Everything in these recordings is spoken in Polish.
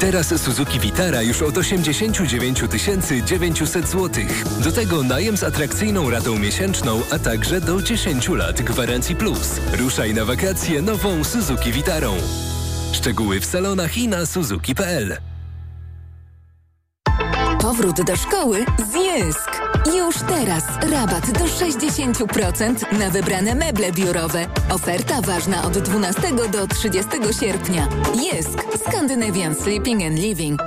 Teraz Suzuki Vitara już od 89 900 zł. Do tego najem z atrakcyjną ratą miesięczną, a także do 10 lat gwarancji plus. Ruszaj na wakacje nową Suzuki Vitarą. Szczegóły w salonach i na suzuki.pl. Powrót do szkoły z Jysk. Już teraz rabat do 60% na wybrane meble biurowe. Oferta ważna od 12 do 30 sierpnia. Jysk. Scandinavian Sleeping and Living.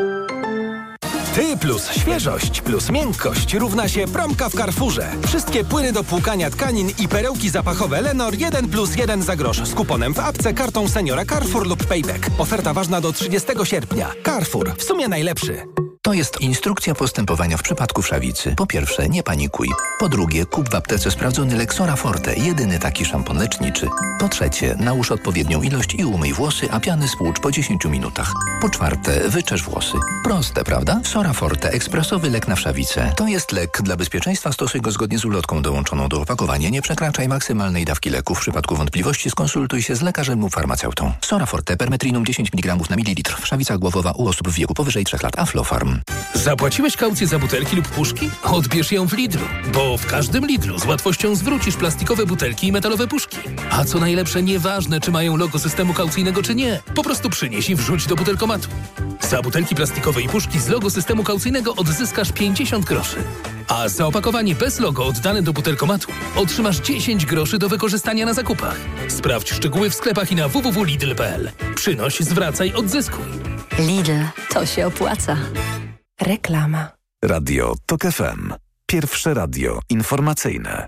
Ty plus świeżość plus miękkość równa się promka w Carrefourze. Wszystkie płyny do płukania tkanin i perełki zapachowe Lenor 1+1 za grosz z kuponem w apce, kartą seniora Carrefour lub Payback. Oferta ważna do 30 sierpnia. Carrefour. W sumie najlepszy. To jest instrukcja postępowania w przypadku wszawicy. Po pierwsze, nie panikuj. Po drugie, kup w aptece sprawdzony Lexora Forte, jedyny taki szampon leczniczy. Po trzecie, nałóż odpowiednią ilość i umyj włosy, a piany spłucz po 10 minutach. Po czwarte, wyczesz włosy. Proste, prawda? Sora Forte, ekspresowy lek na wszawicę. To jest lek. Dla bezpieczeństwa stosuj go zgodnie z ulotką dołączoną do opakowania. Nie przekraczaj maksymalnej dawki leku. W przypadku wątpliwości skonsultuj się z lekarzem lub farmaceutą. Sora Forte, permetrinum 10 mg na mililitr. Wszawica głowowa u osób w wieku powyżej 3 lat. Aflofarm. Zapłaciłeś kaucję za butelki lub puszki? Odbierz ją w Lidlu, bo w każdym Lidlu z łatwością zwrócisz plastikowe butelki i metalowe puszki. A co najlepsze, nieważne czy mają logo systemu kaucyjnego czy nie, po prostu przynieś i wrzuć do butelkomatu. Za butelki plastikowe i puszki z logo systemu kaucyjnego odzyskasz 50 groszy. A za opakowanie bez logo oddane do butelkomatu otrzymasz 10 groszy do wykorzystania na zakupach. Sprawdź szczegóły w sklepach i na www.lidl.pl. Przynoś, zwracaj, odzyskuj. Lidl, to się opłaca. Reklama. Radio TOK FM. Pierwsze radio informacyjne.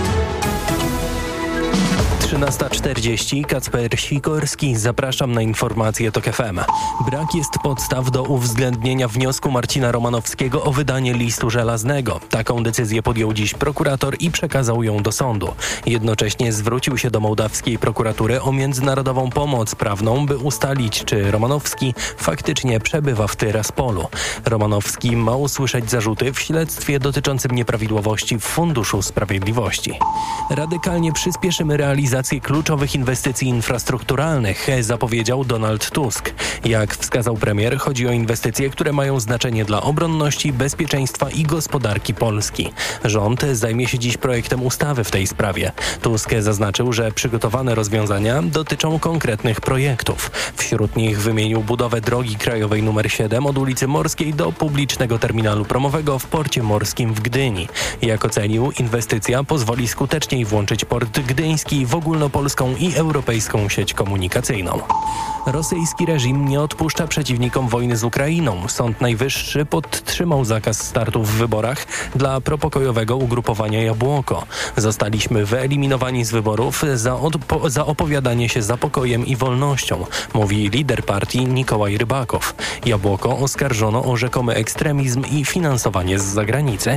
13:40, Kacper Sikorski, zapraszam na informacje TOK FM. Brak jest podstaw do uwzględnienia wniosku Marcina Romanowskiego o wydanie listu żelaznego. Taką decyzję podjął dziś prokurator i przekazał ją do sądu. Jednocześnie zwrócił się do mołdawskiej prokuratury o międzynarodową pomoc prawną, by ustalić, czy Romanowski faktycznie przebywa w Tyraspolu. Romanowski ma usłyszeć zarzuty w śledztwie dotyczącym nieprawidłowości w Funduszu Sprawiedliwości. Radykalnie przyspieszymy realizację kluczowych inwestycji infrastrukturalnych, zapowiedział Donald Tusk. Jak wskazał premier, chodzi o inwestycje, które mają znaczenie dla obronności, bezpieczeństwa i gospodarki Polski. Rząd zajmie się dziś projektem ustawy w tej sprawie. Tusk zaznaczył, że przygotowane rozwiązania dotyczą konkretnych projektów. Wśród nich wymienił budowę drogi krajowej nr 7 od ulicy Morskiej do publicznego terminalu promowego w porcie morskim w Gdyni. Jak ocenił, inwestycja pozwoli skuteczniej włączyć port gdyński w ogólnopolską i europejską sieć komunikacyjną. Rosyjski reżim nie odpuszcza przeciwnikom wojny z Ukrainą. Sąd Najwyższy podtrzymał zakaz startu w wyborach dla propokojowego ugrupowania Jabłoko. Zostaliśmy wyeliminowani z wyborów za opowiadanie się za pokojem i wolnością, mówi lider partii Nikołaj Rybakow. Jabłoko oskarżono o rzekomy ekstremizm i finansowanie z zagranicy.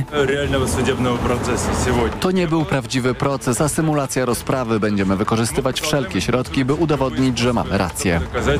To nie był prawdziwy proces, a symulacja rozprawy. Będziemy wykorzystywać wszelkie środki, by udowodnić, że mamy rację.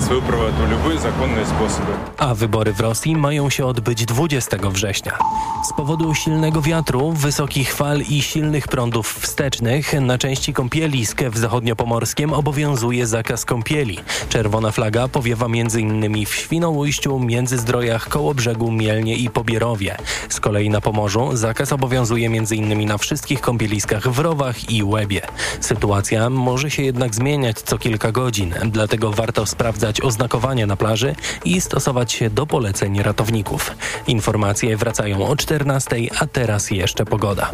A wybory w Rosji mają się odbyć 20 września. Z powodu silnego wiatru, wysokich fal i silnych prądów wstecznych na części kąpielisk w zachodniopomorskiem obowiązuje zakaz kąpieli. Czerwona flaga powiewa m.in. w Świnoujściu, Międzyzdrojach, Kołobrzegu, Mielnie i Pobierowie. Z kolei na Pomorzu zakaz obowiązuje m.in. na wszystkich kąpieliskach w Rowach i Łebie. Sytuacja może się jednak zmieniać co kilka godzin, dlatego warto sprawdzać oznakowania na plaży i stosować się do poleceń ratowników. Informacje wracają o 14, a teraz jeszcze pogoda.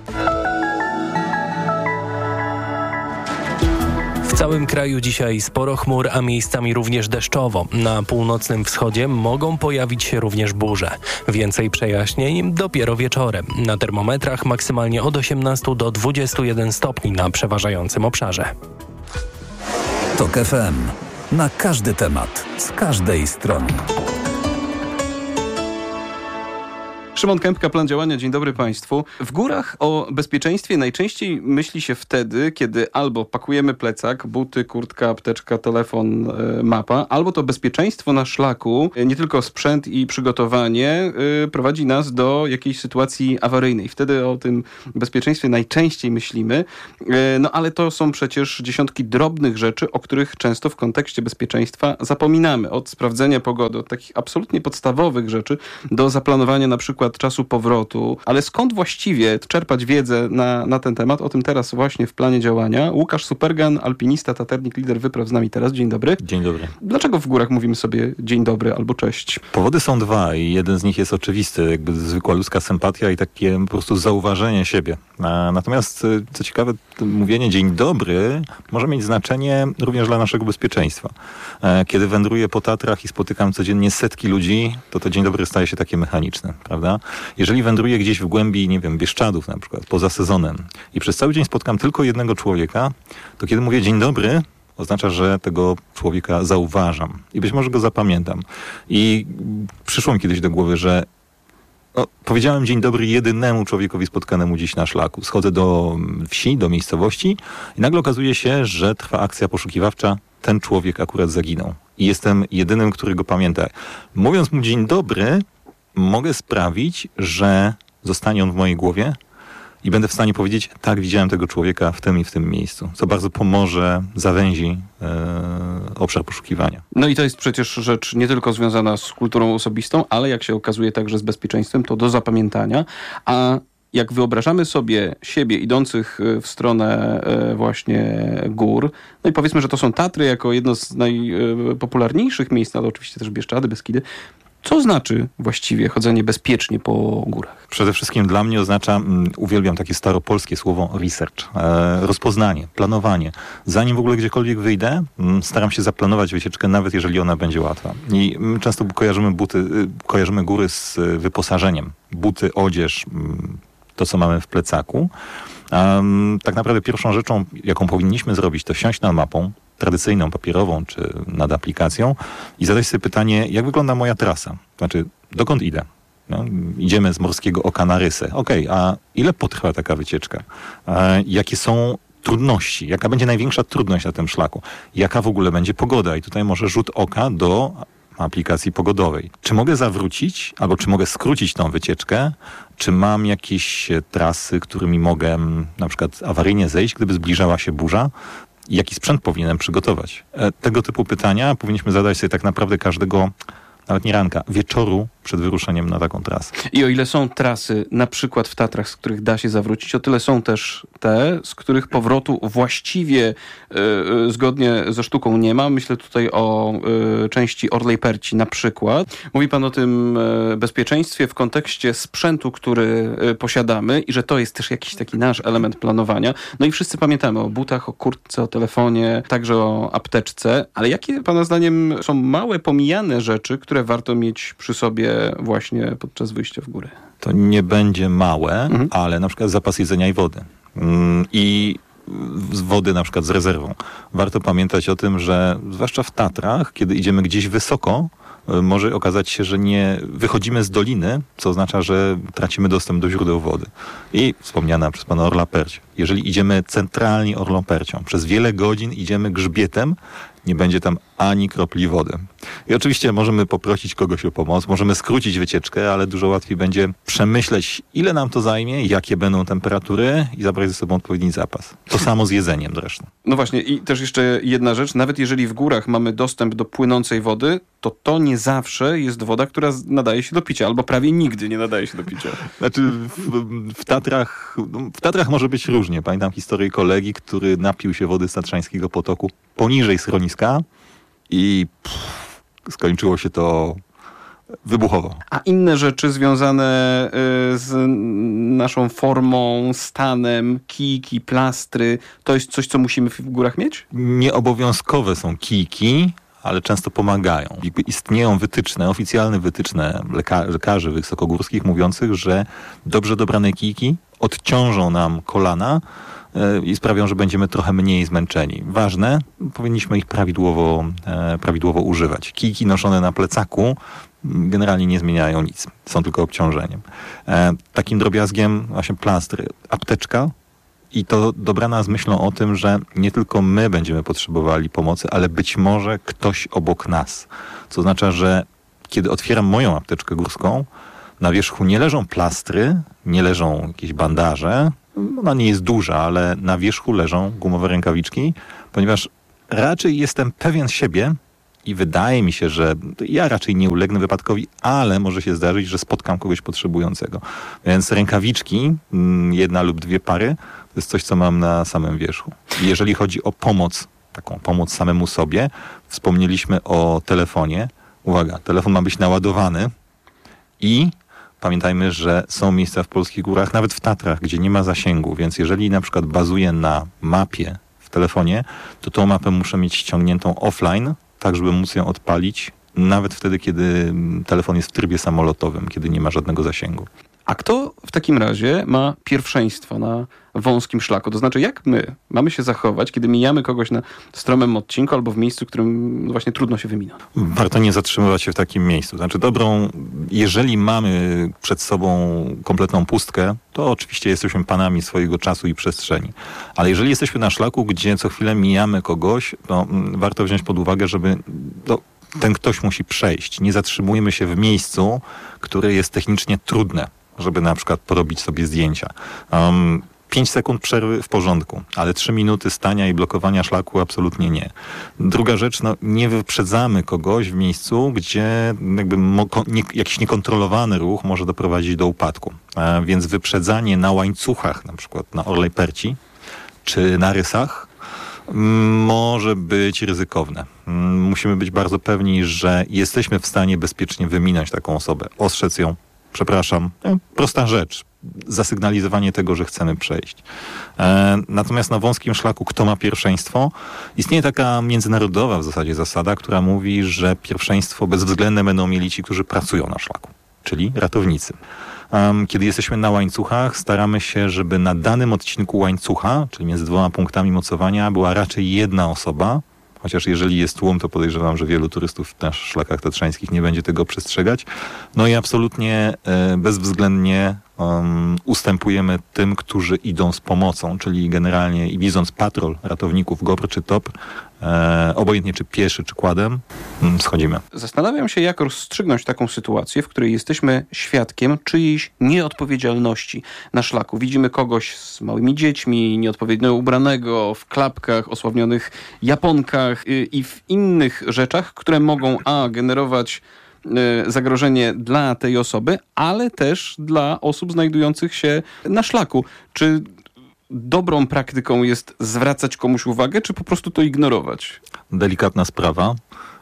W całym kraju dzisiaj sporo chmur, a miejscami również deszczowo. Na północnym wschodzie mogą pojawić się również burze. Więcej przejaśnień dopiero wieczorem. Na termometrach maksymalnie od 18 do 21 stopni na przeważającym obszarze. TOK FM. Na każdy temat, z każdej strony. Szymon Kępka, plan działania. Dzień dobry Państwu. W górach o bezpieczeństwie najczęściej myśli się wtedy, kiedy albo pakujemy plecak, buty, kurtka, apteczka, telefon, mapa, albo to bezpieczeństwo na szlaku, nie tylko sprzęt i przygotowanie, prowadzi nas do jakiejś sytuacji awaryjnej. Wtedy o tym bezpieczeństwie najczęściej myślimy, no ale to są przecież dziesiątki drobnych rzeczy, o których często w kontekście bezpieczeństwa zapominamy. Od sprawdzenia pogody, od takich absolutnie podstawowych rzeczy do zaplanowania na przykład czasu powrotu. Ale skąd właściwie czerpać wiedzę na ten temat? O tym teraz właśnie w planie działania. Łukasz Supergan, alpinista, taternik, lider wypraw z nami teraz. Dzień dobry. Dzień dobry. Dlaczego w górach mówimy sobie dzień dobry albo cześć? Powody są dwa i jeden z nich jest oczywisty, jakby zwykła ludzka sympatia i takie po prostu zauważenie siebie. Natomiast, co ciekawe, mówienie dzień dobry może mieć znaczenie również dla naszego bezpieczeństwa. Kiedy wędruję po Tatrach i spotykam codziennie setki ludzi, to dzień dobry staje się takie mechaniczne, prawda? Jeżeli wędruję gdzieś w głębi, nie wiem, Bieszczadów na przykład, poza sezonem i przez cały dzień spotkam tylko jednego człowieka, to kiedy mówię dzień dobry, oznacza, że tego człowieka zauważam i być może go zapamiętam. I przyszło mi kiedyś do głowy, że powiedziałem dzień dobry jedynemu człowiekowi spotkanemu dziś na szlaku. Schodzę do wsi, do miejscowości i nagle okazuje się, że trwa akcja poszukiwawcza. Ten człowiek akurat zaginął. I jestem jedynym, który go pamięta. Mówiąc mu dzień dobry, mogę sprawić, że zostanie on w mojej głowie i będę w stanie powiedzieć, tak, widziałem tego człowieka w tym i w tym miejscu. Co bardzo pomoże, zawęzi obszar poszukiwania. No i to jest przecież rzecz nie tylko związana z kulturą osobistą, ale jak się okazuje także z bezpieczeństwem, to do zapamiętania. A jak wyobrażamy sobie siebie idących w stronę właśnie gór, no i powiedzmy, że to są Tatry jako jedno z najpopularniejszych miejsc, ale oczywiście też Bieszczady, Beskidy. Co znaczy właściwie chodzenie bezpiecznie po górach? Przede wszystkim dla mnie oznacza, uwielbiam takie staropolskie słowo research, rozpoznanie, planowanie. Zanim w ogóle gdziekolwiek wyjdę, staram się zaplanować wycieczkę, nawet jeżeli ona będzie łatwa. I my często kojarzymy góry z wyposażeniem. Buty, odzież, to co mamy w plecaku. Tak naprawdę pierwszą rzeczą, jaką powinniśmy zrobić, to siąść nad mapą, tradycyjną, papierową, czy nad aplikacją i zadać sobie pytanie, jak wygląda moja trasa? Znaczy, dokąd idę? No, idziemy z Morskiego Oka na Rysę. Okej, a ile potrwa taka wycieczka? Jakie są trudności? Jaka będzie największa trudność na tym szlaku? Jaka w ogóle będzie pogoda? I tutaj może rzut oka do aplikacji pogodowej. Czy mogę zawrócić, albo czy mogę skrócić tą wycieczkę? Czy mam jakieś trasy, którymi mogę na przykład awaryjnie zejść, gdyby zbliżała się burza? Jaki sprzęt powinienem przygotować? Tego typu pytania powinniśmy zadać sobie tak naprawdę każdego, nawet nie ranka, wieczoru przed wyruszeniem na taką trasę. I o ile są trasy, na przykład w Tatrach, z których da się zawrócić, o tyle są też te, z których powrotu właściwie zgodnie ze sztuką nie ma. Myślę tutaj o części Orlej-Perci na przykład. Mówi pan o tym bezpieczeństwie w kontekście sprzętu, który posiadamy i że to jest też jakiś taki nasz element planowania. No i wszyscy pamiętamy o butach, o kurtce, o telefonie, także o apteczce. Ale jakie pana zdaniem są małe, pomijane rzeczy, które warto mieć przy sobie właśnie podczas wyjścia w górę? To nie będzie małe, ale na przykład zapas jedzenia i wody. I wody na przykład z rezerwą. Warto pamiętać o tym, że zwłaszcza w Tatrach, kiedy idziemy gdzieś wysoko, może okazać się, że nie wychodzimy z doliny, co oznacza, że tracimy dostęp do źródeł wody. I wspomniana przez pana Orla-Perć. Jeżeli idziemy centralnie Orlą-Percią, przez wiele godzin idziemy grzbietem, nie będzie tam ani kropli wody. I oczywiście możemy poprosić kogoś o pomoc, możemy skrócić wycieczkę, ale dużo łatwiej będzie przemyśleć, ile nam to zajmie, jakie będą temperatury i zabrać ze sobą odpowiedni zapas. To samo z jedzeniem zresztą. No właśnie i też jeszcze jedna rzecz, nawet jeżeli w górach mamy dostęp do płynącej wody, to nie zawsze jest woda, która nadaje się do picia, albo prawie nigdy nie nadaje się do picia. Znaczy w Tatrach może być różnie. Pamiętam historię kolegi, który napił się wody z Tatrzańskiego Potoku poniżej schroniska i skończyło się to wybuchowo. A inne rzeczy związane z naszą formą, stanem, kijki, plastry, to jest coś, co musimy w górach mieć? Nieobowiązkowe są kijki, ale często pomagają. Istnieją wytyczne, oficjalne wytyczne lekarzy wysokogórskich mówiących, że dobrze dobrane kijki odciążą nam kolana i sprawią, że będziemy trochę mniej zmęczeni. Ważne, powinniśmy ich prawidłowo używać. Kijki noszone na plecaku generalnie nie zmieniają nic. Są tylko obciążeniem. Takim drobiazgiem właśnie plastry. Apteczka i to dobrana z myślą o tym, że nie tylko my będziemy potrzebowali pomocy, ale być może ktoś obok nas. Co oznacza, że kiedy otwieram moją apteczkę górską, na wierzchu nie leżą plastry, nie leżą jakieś bandaże. Ona nie jest duża, ale na wierzchu leżą gumowe rękawiczki, ponieważ raczej jestem pewien siebie i wydaje mi się, że ja raczej nie ulegnę wypadkowi, ale może się zdarzyć, że spotkam kogoś potrzebującego. Więc rękawiczki, 1 lub 2 pary, to jest coś, co mam na samym wierzchu. Jeżeli chodzi o pomoc, taką pomoc samemu sobie, wspomnieliśmy o telefonie. Uwaga, telefon ma być naładowany i pamiętajmy, że są miejsca w polskich górach, nawet w Tatrach, gdzie nie ma zasięgu, więc jeżeli na przykład bazuję na mapie w telefonie, to tą mapę muszę mieć ściągniętą offline, tak żeby móc ją odpalić, nawet wtedy, kiedy telefon jest w trybie samolotowym, kiedy nie ma żadnego zasięgu. A kto w takim razie ma pierwszeństwo na wąskim szlaku? To znaczy, jak my mamy się zachować, kiedy mijamy kogoś na stromym odcinku albo w miejscu, którym właśnie trudno się wyminąć? Warto nie zatrzymywać się w takim miejscu. Znaczy jeżeli mamy przed sobą kompletną pustkę, to oczywiście jesteśmy panami swojego czasu i przestrzeni. Ale jeżeli jesteśmy na szlaku, gdzie co chwilę mijamy kogoś, to warto wziąć pod uwagę, żeby ten ktoś musi przejść. Nie zatrzymujemy się w miejscu, które jest technicznie trudne, żeby na przykład porobić sobie zdjęcia. 5 sekund przerwy w porządku, ale 3 minuty stania i blokowania szlaku absolutnie nie. Druga rzecz, nie wyprzedzamy kogoś w miejscu, gdzie jakiś niekontrolowany ruch może doprowadzić do upadku. Więc wyprzedzanie na łańcuchach, na przykład na Orlej Perci, czy na rysach, może być ryzykowne. Musimy być bardzo pewni, że jesteśmy w stanie bezpiecznie wyminąć taką osobę. Ostrzec ją, przepraszam, prosta rzecz. Zasygnalizowanie tego, że chcemy przejść. Natomiast na wąskim szlaku kto ma pierwszeństwo? Istnieje taka międzynarodowa w zasadzie zasada, która mówi, że pierwszeństwo bezwzględne będą mieli ci, którzy pracują na szlaku, czyli ratownicy. Kiedy jesteśmy na łańcuchach, staramy się, żeby na danym odcinku łańcucha, czyli między 2 punktami mocowania, była raczej 1 osoba, chociaż jeżeli jest tłum, to podejrzewam, że wielu turystów na szlakach tatrzańskich nie będzie tego przestrzegać. I absolutnie bezwzględnie ustępujemy tym, którzy idą z pomocą, czyli generalnie i widząc patrol ratowników GOPR czy TOPR, obojętnie czy pieszy, czy quadem, schodzimy. Zastanawiam się, jak rozstrzygnąć taką sytuację, w której jesteśmy świadkiem czyjejś nieodpowiedzialności na szlaku. Widzimy kogoś z małymi dziećmi, nieodpowiednio ubranego, w klapkach, osławnionych japonkach i w innych rzeczach, które mogą generować zagrożenie dla tej osoby, ale też dla osób znajdujących się na szlaku. Czy dobrą praktyką jest zwracać komuś uwagę, czy po prostu to ignorować? Delikatna sprawa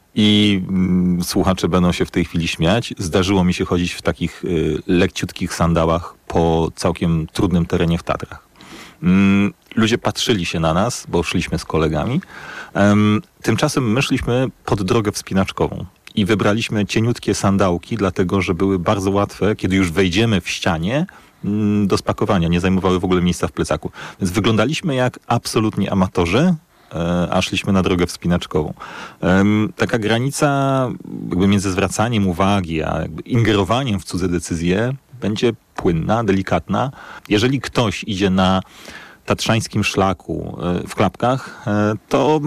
i słuchacze będą się w tej chwili śmiać. Zdarzyło mi się chodzić w takich lekciutkich sandałach po całkiem trudnym terenie w Tatrach. Ludzie patrzyli się na nas, bo szliśmy z kolegami. Tymczasem my szliśmy pod drogę wspinaczkową. I wybraliśmy cieniutkie sandałki, dlatego że były bardzo łatwe, kiedy już wejdziemy w ścianie, do spakowania. Nie zajmowały w ogóle miejsca w plecaku. Więc wyglądaliśmy jak absolutni amatorzy, a szliśmy na drogę wspinaczkową. Taka granica między zwracaniem uwagi, a ingerowaniem w cudze decyzje będzie płynna, delikatna. Jeżeli ktoś idzie na tatrzańskim szlaku w klapkach, to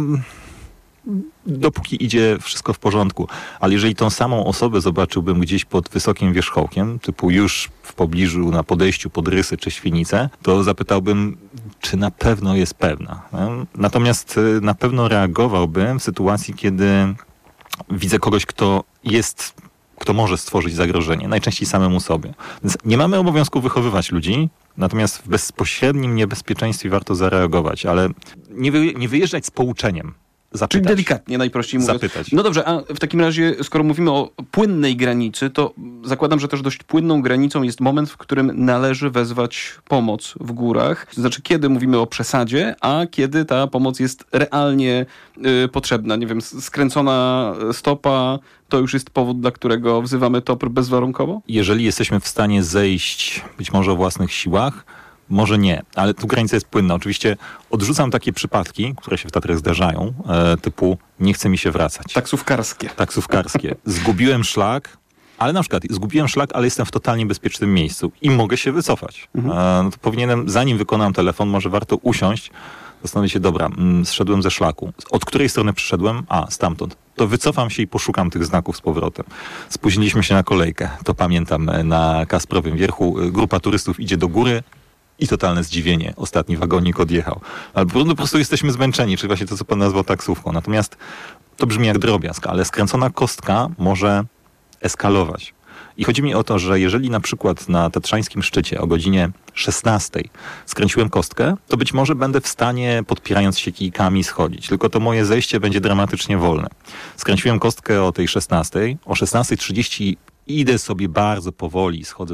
dopóki idzie wszystko w porządku. Ale jeżeli tą samą osobę zobaczyłbym gdzieś pod wysokim wierzchołkiem, typu już w pobliżu, na podejściu pod Rysy czy Świnicę, to zapytałbym, czy na pewno jest pewna. Natomiast na pewno reagowałbym w sytuacji, kiedy widzę kogoś, kto może stworzyć zagrożenie, najczęściej samemu sobie. Więc nie mamy obowiązku wychowywać ludzi, natomiast w bezpośrednim niebezpieczeństwie warto zareagować, ale nie wyjeżdżać z pouczeniem. Zapytać. Czyli delikatnie, najprościej mówiąc. Zapytać. No dobrze, a w takim razie, skoro mówimy o płynnej granicy, to zakładam, że też dość płynną granicą jest moment, w którym należy wezwać pomoc w górach. To znaczy, kiedy mówimy o przesadzie, a kiedy ta pomoc jest realnie potrzebna. Nie wiem, skręcona stopa to już jest powód, dla którego wzywamy TOPR bezwarunkowo? Jeżeli jesteśmy w stanie zejść być może o własnych siłach, Może nie, ale tu granica jest płynna. Oczywiście odrzucam takie przypadki, które się w Tatrach zdarzają, typu nie chce mi się wracać. Taksówkarskie. Zgubiłem szlak, ale na przykład zgubiłem szlak, ale jestem w totalnie bezpiecznym miejscu i mogę się wycofać. No to powinienem, zanim wykonam telefon, może warto usiąść, zastanowić się, dobra, zszedłem ze szlaku. Od której strony przyszedłem? Stamtąd. To wycofam się i poszukam tych znaków z powrotem. Spóźniliśmy się na kolejkę. To pamiętam, na Kasprowym Wierchu grupa turystów idzie do góry i totalne zdziwienie. Ostatni wagonik odjechał. Albo po prostu jesteśmy zmęczeni, czyli właśnie to, co pan nazwał taksówką. Natomiast to brzmi jak drobiazg, ale skręcona kostka może eskalować. I chodzi mi o to, że jeżeli na przykład na tatrzańskim szczycie o godzinie 16 skręciłem kostkę, to być może będę w stanie, podpierając się kijkami, schodzić. Tylko to moje zejście będzie dramatycznie wolne. Skręciłem kostkę o tej 16, o 16:30 idę sobie bardzo powoli, schodzę.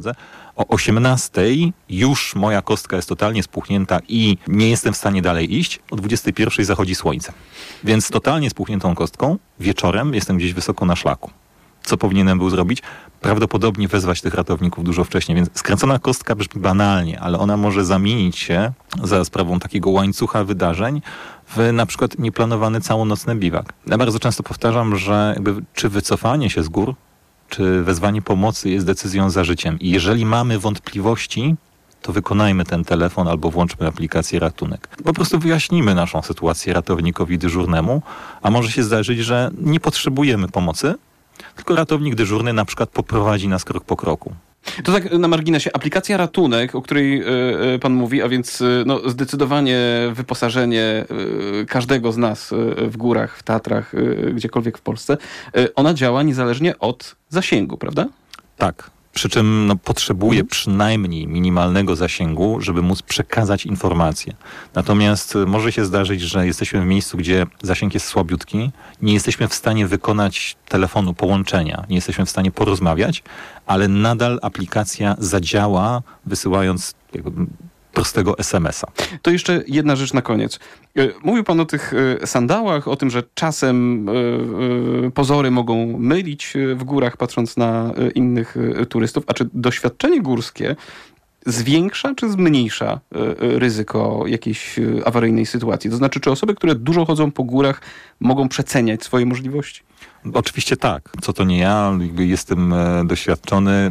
O 18 już moja kostka jest totalnie spuchnięta i nie jestem w stanie dalej iść. O 21 zachodzi słońce. Więc totalnie spuchniętą kostką wieczorem jestem gdzieś wysoko na szlaku. Co powinienem był zrobić? Prawdopodobnie wezwać tych ratowników dużo wcześniej. Więc skręcona kostka brzmi banalnie, ale ona może zamienić się za sprawą takiego łańcucha wydarzeń w na przykład nieplanowany całonocny biwak. Ja bardzo często powtarzam, że czy wycofanie się z gór, czy wezwanie pomocy jest decyzją za życiem. I jeżeli mamy wątpliwości, to wykonajmy ten telefon albo włączmy aplikację Ratunek. Po prostu wyjaśnimy naszą sytuację ratownikowi dyżurnemu, a może się zdarzyć, że nie potrzebujemy pomocy, tylko ratownik dyżurny na przykład poprowadzi nas krok po kroku. To tak na marginesie. Aplikacja Ratunek, o której pan mówi, a więc zdecydowanie wyposażenie każdego z nas w górach, w Tatrach, gdziekolwiek w Polsce, ona działa niezależnie od zasięgu, prawda? Tak. Przy czym potrzebuje przynajmniej minimalnego zasięgu, żeby móc przekazać informacje. Natomiast może się zdarzyć, że jesteśmy w miejscu, gdzie zasięg jest słabiutki, nie jesteśmy w stanie wykonać telefonu, połączenia, nie jesteśmy w stanie porozmawiać, ale nadal aplikacja zadziała, wysyłając prostego SMS-a. To jeszcze jedna rzecz na koniec. Mówił pan o tych sandałach, o tym, że czasem pozory mogą mylić w górach, patrząc na innych turystów. A czy doświadczenie górskie zwiększa czy zmniejsza ryzyko jakiejś awaryjnej sytuacji? To znaczy, czy osoby, które dużo chodzą po górach, mogą przeceniać swoje możliwości? Oczywiście tak. Co to nie ja, jestem doświadczony.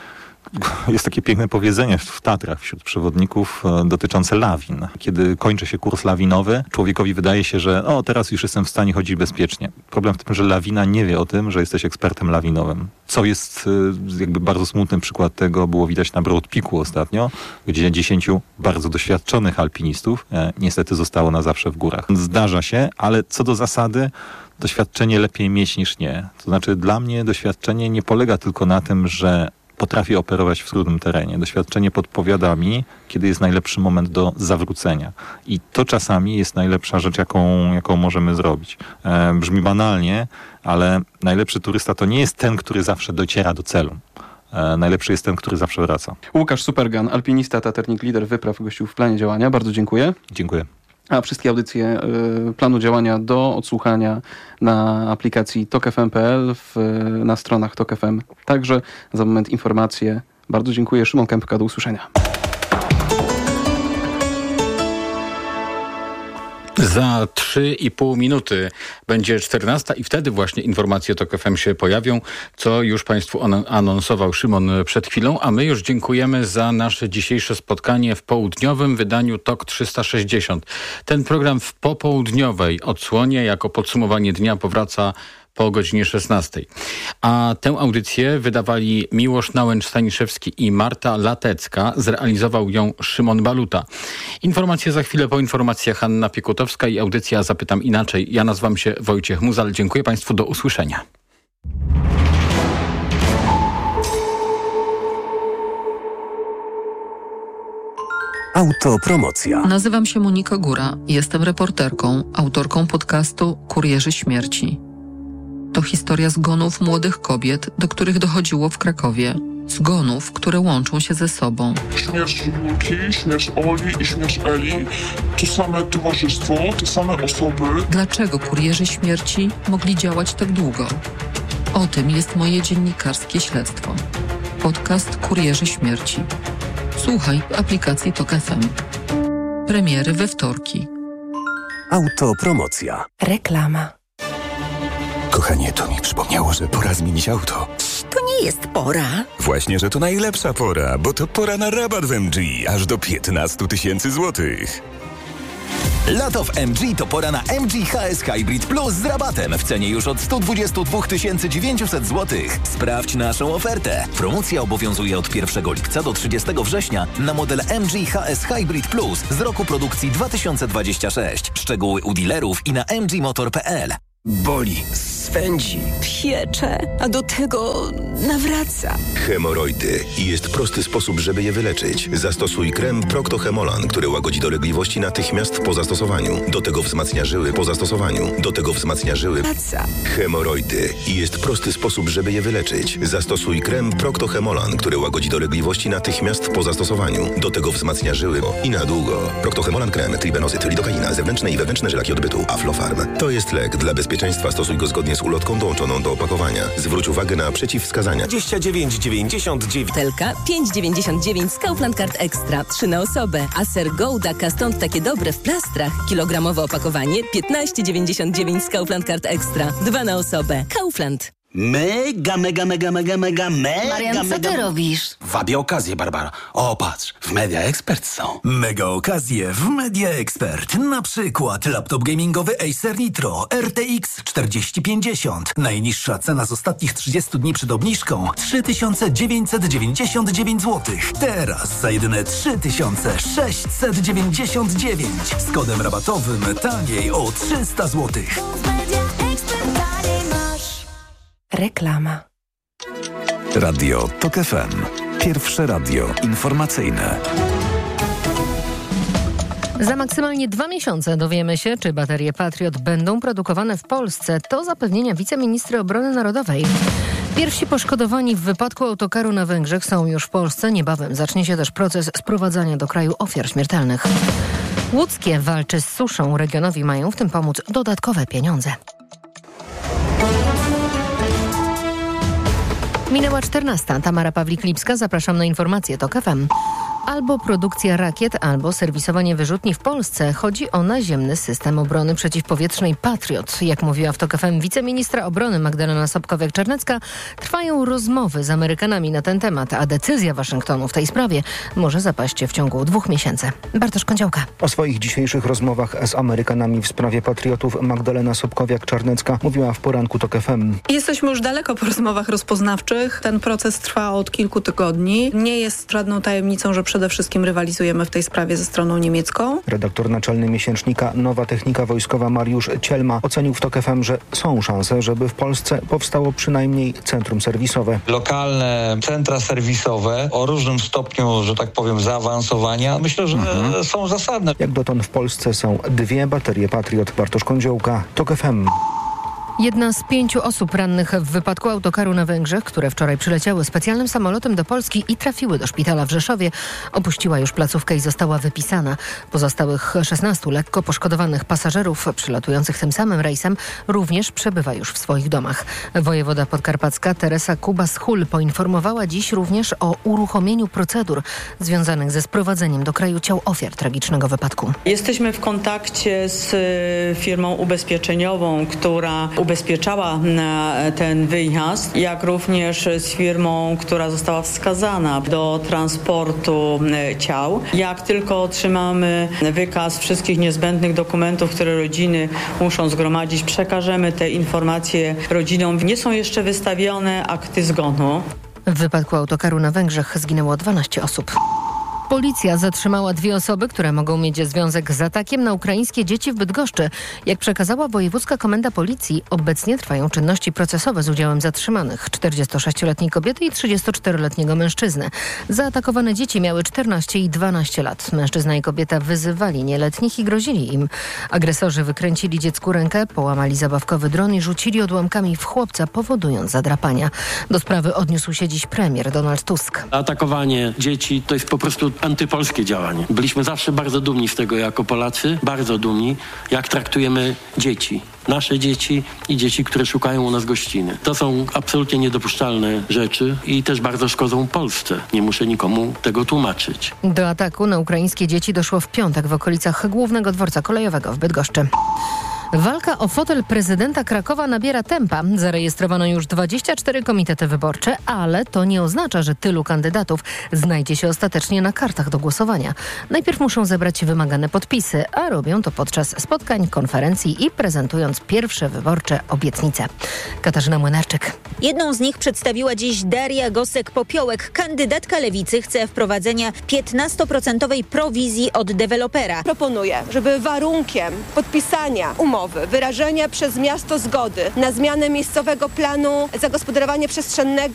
Jest takie piękne powiedzenie w Tatrach wśród przewodników dotyczące lawin. Kiedy kończy się kurs lawinowy, człowiekowi wydaje się, że teraz już jestem w stanie chodzić bezpiecznie. Problem w tym, że lawina nie wie o tym, że jesteś ekspertem lawinowym. Co jest bardzo smutnym przykład tego było widać na Broad Peaku ostatnio, gdzie 10 bardzo doświadczonych alpinistów niestety zostało na zawsze w górach. Zdarza się, ale co do zasady doświadczenie lepiej mieć niż nie. To znaczy dla mnie doświadczenie nie polega tylko na tym, że potrafię operować w trudnym terenie. Doświadczenie podpowiada mi, kiedy jest najlepszy moment do zawrócenia. I to czasami jest najlepsza rzecz, jaką możemy zrobić. Brzmi banalnie, ale najlepszy turysta to nie jest ten, który zawsze dociera do celu. Najlepszy jest ten, który zawsze wraca. Łukasz Supergan, alpinista, taternik, lider wypraw, gościł w Planie Działania. Bardzo dziękuję. Dziękuję. A wszystkie audycje Planu Działania do odsłuchania na aplikacji tokfm.pl, na stronach Tok FM. Także za moment informacje. Bardzo dziękuję. Szymon Kępka, do usłyszenia. Za 3,5 minuty będzie 14 i wtedy właśnie informacje Tok FM się pojawią, co już Państwu anonsował Szymon przed chwilą, a my już dziękujemy za nasze dzisiejsze spotkanie w południowym wydaniu TOK 360. Ten program w popołudniowej odsłonie jako podsumowanie dnia powraca po godzinie 16. A tę audycję wydawali Miłosz Nałęcz-Staniszewski i Marta Latecka. Zrealizował ją Szymon Baluta. Informacje za chwilę, po informacjach Hanna Piekutowska i audycja Zapytam Inaczej. Ja nazywam się Wojciech Muzal. Dziękuję Państwu, do usłyszenia. Autopromocja. Nazywam się Monika Góra. Jestem reporterką, autorką podcastu Kurierzy Śmierci. To historia zgonów młodych kobiet, do których dochodziło w Krakowie. Zgonów, które łączą się ze sobą. Śmierć Julki, śmierć Oli i śmierć Eli. To same towarzystwo, te same osoby. Dlaczego kurierzy śmierci mogli działać tak długo? O tym jest moje dziennikarskie śledztwo. Podcast Kurierzy Śmierci. Słuchaj aplikacji TOK FM. Premiery we wtorki. Autopromocja. Reklama. Kochanie, to mi przypomniało, że pora zmienić auto. To nie jest pora. Właśnie, że to najlepsza pora, bo to pora na rabat w MG, aż do 15 000 złotych. Lato w MG to pora na MG HS Hybrid Plus z rabatem w cenie już od 122 900 zł. Sprawdź naszą ofertę. Promocja obowiązuje od 1 lipca do 30 września na model MG HS Hybrid Plus z roku produkcji 2026. Szczegóły u dealerów i na mgmotor.pl. Boli, swędzi, Piecze, a do tego nawraca. hemoroidy i jest prosty sposób, żeby je wyleczyć. Zastosuj krem Procto-Hemolan, który łagodzi dolegliwości natychmiast po zastosowaniu. Do tego wzmacnia żyły po zastosowaniu. Hemoroidy i jest prosty sposób, żeby je wyleczyć. Zastosuj krem Procto-Hemolan, który łagodzi dolegliwości natychmiast po zastosowaniu. Do tego wzmacnia żyły i na długo. Procto-Hemolan krem, tribenozyt, lidokaina, zewnętrzne i wewnętrzne żelaki odbytu, Aflofarm. To jest lek. Dla bezpieczeństwa stosuj go zgodnie z ulotką dołączoną do opakowania. Zwróć uwagę na przeciwwskazania. 29,99. Butelka 5,99 z Kaufland Card Extra. 3 na osobę. A ser Gouda stąd takie dobre w plastrach. Kilogramowe opakowanie 15,99 z Kaufland Card Extra. 2 na osobę. Kaufland. Mega. Marian, co ty robisz? Wabię okazję, Barbara. O, patrz, w Media Expert są. Mega okazje w Media Expert. Na przykład laptop gamingowy Acer Nitro RTX 4050. Najniższa cena z ostatnich 30 dni przed obniżką 3999 zł. Teraz za jedyne 3699. Z kodem rabatowym taniej o 300 zł. Reklama. Radio TOK FM. Pierwsze radio informacyjne. Za maksymalnie 2 miesiące dowiemy się, czy baterie Patriot będą produkowane w Polsce. To zapewnienia wiceministry obrony narodowej. Pierwsi poszkodowani w wypadku autokaru na Węgrzech są już w Polsce. Niebawem zacznie się też proces sprowadzania do kraju ofiar śmiertelnych. Łódzkie walczy z suszą. Regionowi mają w tym pomóc dodatkowe pieniądze. Minęła 14. Tamara Pawlik-Lipska. Zapraszam na informacje TOK FM. Albo produkcja rakiet, albo serwisowanie wyrzutni w Polsce. Chodzi o naziemny system obrony przeciwpowietrznej Patriot. Jak mówiła w TOK FM wiceministra obrony Magdalena Sobkowiak-Czarnecka, trwają rozmowy z Amerykanami na ten temat, a decyzja Waszyngtonu w tej sprawie może zapaść w ciągu 2 miesięcy. Bartosz Kądziołka. O swoich dzisiejszych rozmowach z Amerykanami w sprawie Patriotów Magdalena Sobkowiak-Czarnecka mówiła w poranku TOK FM. Jesteśmy już daleko po rozmowach rozpoznawczych. Ten proces trwa od kilku tygodni. Nie jest żadną tajemnicą, że przede wszystkim rywalizujemy w tej sprawie ze stroną niemiecką. Redaktor naczelny miesięcznika Nowa Technika Wojskowa Mariusz Cielma ocenił w TOK FM, że są szanse, żeby w Polsce powstało przynajmniej centrum serwisowe. Lokalne centra serwisowe o różnym stopniu, że tak powiem, zaawansowania, myślę, że są zasadne. Jak dotąd w Polsce są 2 baterie Patriot. Bartosz Kądziołka, TOK FM. Jedna z 5 osób rannych w wypadku autokaru na Węgrzech, które wczoraj przyleciały specjalnym samolotem do Polski i trafiły do szpitala w Rzeszowie, opuściła już placówkę i została wypisana. Pozostałych 16 lekko poszkodowanych pasażerów przylatujących tym samym rejsem również przebywa już w swoich domach. Wojewoda podkarpacka Teresa Kubas-Hul poinformowała dziś również o uruchomieniu procedur związanych ze sprowadzeniem do kraju ciał ofiar tragicznego wypadku. Jesteśmy w kontakcie z firmą ubezpieczeniową, która ubezpieczała ten wyjazd, jak również z firmą, która została wskazana do transportu ciał. Jak tylko otrzymamy wykaz wszystkich niezbędnych dokumentów, które rodziny muszą zgromadzić, przekażemy te informacje rodzinom. Nie są jeszcze wystawione akty zgonu. W wypadku autokaru na Węgrzech zginęło 12 osób. Policja zatrzymała 2 osoby, które mogą mieć związek z atakiem na ukraińskie dzieci w Bydgoszczy. Jak przekazała Wojewódzka Komenda Policji, obecnie trwają czynności procesowe z udziałem zatrzymanych 46-letniej kobiety i 34-letniego mężczyzny. Zaatakowane dzieci miały 14 i 12 lat. Mężczyzna i kobieta wyzywali nieletnich i grozili im. Agresorzy wykręcili dziecku rękę, połamali zabawkowy dron i rzucili odłamkami w chłopca, powodując zadrapania. Do sprawy odniósł się dziś premier Donald Tusk. Atakowanie dzieci to jest po prostu antypolskie działanie. Byliśmy zawsze bardzo dumni z tego jako Polacy, bardzo dumni, jak traktujemy dzieci. Nasze dzieci i dzieci, które szukają u nas gościny. To są absolutnie niedopuszczalne rzeczy i też bardzo szkodzą Polsce. Nie muszę nikomu tego tłumaczyć. Do ataku na ukraińskie dzieci doszło w piątek w okolicach głównego dworca kolejowego w Bydgoszczy. Walka o fotel prezydenta Krakowa nabiera tempa. Zarejestrowano już 24 komitety wyborcze, ale to nie oznacza, że tylu kandydatów znajdzie się ostatecznie na kartach do głosowania. Najpierw muszą zebrać wymagane podpisy, a robią to podczas spotkań, konferencji i prezentując pierwsze wyborcze obietnice. Katarzyna Młynarczyk. Jedną z nich przedstawiła dziś Daria Gosek-Popiołek. Kandydatka Lewicy chce wprowadzenia 15% prowizji od dewelopera. Proponuję, żeby warunkiem podpisania umowy, wyrażenia przez miasto zgody na zmianę miejscowego planu zagospodarowania przestrzennego